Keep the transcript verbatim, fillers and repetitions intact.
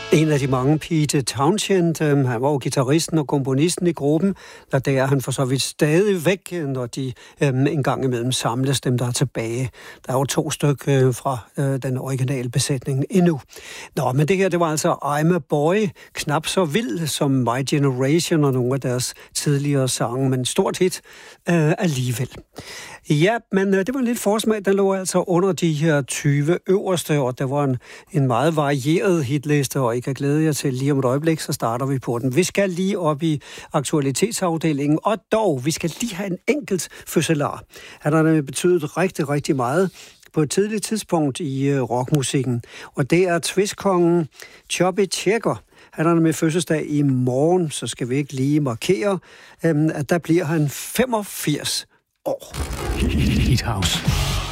En af de mange, Pete Townshend, øh, han var jo guitaristen og komponisten i gruppen, og det er han for så vidt stadig væk, når de øh, en gang imellem samles, dem der er tilbage. Der er jo to stykker øh, fra øh, den originale besætning endnu. Nå, men det her, det var altså I'm a Boy, knap så vild som My Generation og nogle af deres tidligere sange, men stort hit øh, alligevel. Ja, men øh, det var en lidt forsmag, den lå altså under de her tyve øverste, og der var en, en meget varieret hitliste, og I kan glæde jer til lige om et øjeblik, så starter vi på den. Vi skal lige op i aktualitetsafdelingen, og dog, vi skal lige have en enkelt fødselar. Han har nemlig betydet rigtig, rigtig meget på et tidligt tidspunkt i uh, rockmusikken, og det er twistkongen Chubby Checker. Han har med fødselsdag i morgen, så skal vi ikke lige markere, um, at der bliver han femogfirs år. Hit House.